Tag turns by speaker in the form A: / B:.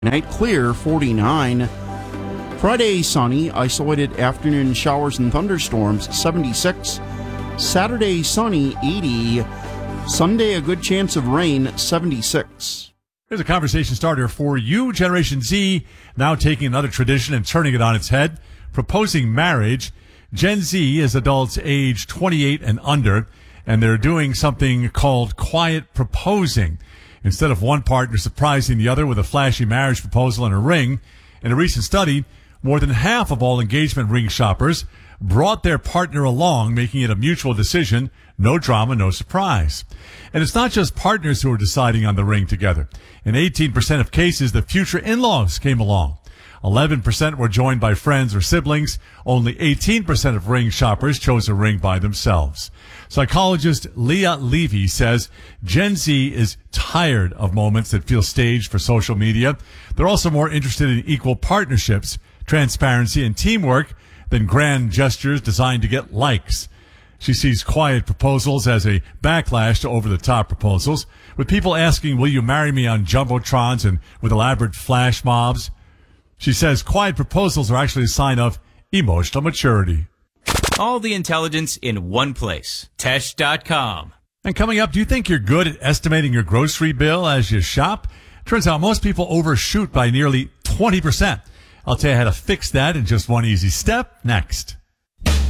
A: Night clear, 49. Friday, sunny, isolated afternoon showers and thunderstorms, 76. Saturday, sunny, 80. Sunday, a good chance of rain, 76.
B: Here's a conversation starter for you. Generation Z now taking another tradition and turning it on its head, proposing marriage. Gen Z is adults age 28 and under, and they're doing something called quiet proposing. Instead of one partner surprising the other with a flashy marriage proposal and a ring, in a recent study, more than half of all engagement ring shoppers brought their partner along, making it a mutual decision, no drama, no surprise. And it's not just partners who are deciding on the ring together. In 18% of cases, the future in-laws came along. 11% were joined by friends or siblings. Only 18% of ring shoppers chose a ring by themselves. Psychologist Leah Levy says Gen Z is tired of moments that feel staged for social media. They're also more interested in equal partnerships, transparency, and teamwork than grand gestures designed to get likes. She sees quiet proposals as a backlash to over-the-top proposals, with people asking, will you marry me on jumbotrons and with elaborate flash mobs? She says quiet proposals are actually a sign of emotional maturity.
C: All the intelligence in one place. Tesh.com.
B: And coming up, do you think you're good at estimating your grocery bill as you shop? Turns out most people overshoot by nearly 20%. I'll tell you how to fix that in just one easy step next.